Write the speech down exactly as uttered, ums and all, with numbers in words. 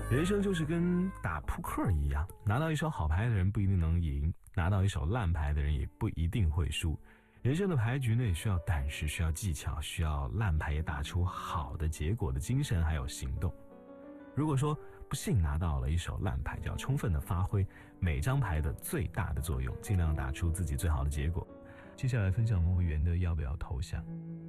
人生就是跟打扑克一样，拿到一手好牌的人不一定能赢，拿到一手烂牌的人也不一定会输。人生的牌局呢，也需要胆识，需要技巧，需要烂牌也打出好的结果的精神还有行动。如果说不幸拿到了一手烂牌，就要充分的发挥每张牌的最大的作用，尽量打出自己最好的结果。接下来分享莫文元的要不要投降。